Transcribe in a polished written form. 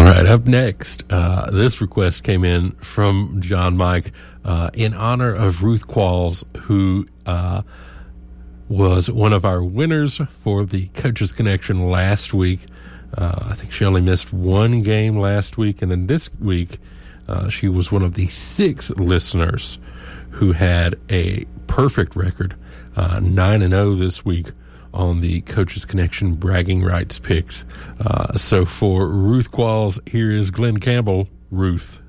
right, up next, this request came in from John Mike in honor of Ruth Qualls, who was one of our winners for the Coaches Connection last week. I think she only missed one game last week, and then this week she was one of the 6 listeners who had a perfect record, 9-0 this week on the Coaches Connection bragging rights picks. So for Ruth Qualls, here is Glenn Campbell, Ruth.